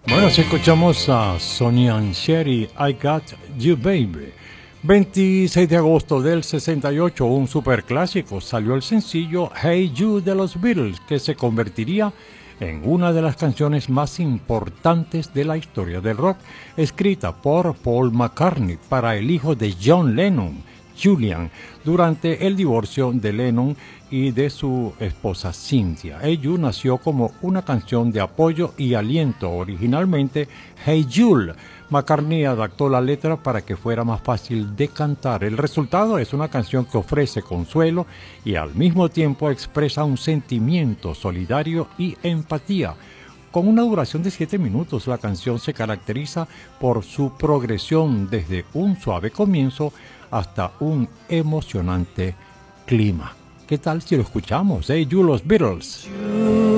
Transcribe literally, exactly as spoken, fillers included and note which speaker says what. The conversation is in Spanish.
Speaker 1: Bueno, si escuchamos a Sonny and Cherry, I Got You Baby. veintiséis de agosto del sesenta y ocho, un superclásico, salió el sencillo Hey You de los Beatles, que se convertiría en una de las canciones más importantes de la historia del rock, escrita por Paul McCartney para el hijo de John Lennon, Julian, durante el divorcio de Lennon y de su esposa Cynthia. Hey You nació como una canción de apoyo y aliento. Originalmente, Hey Jules. McCartney adaptó la letra para que fuera más fácil de cantar. El resultado es una canción que ofrece consuelo y al mismo tiempo expresa un sentimiento solidario y empatía. Con una duración de siete minutos, la canción se caracteriza por su progresión desde un suave comienzo hasta un emocionante clima. ¿Qué tal si lo escuchamos? Hey You, los Beatles.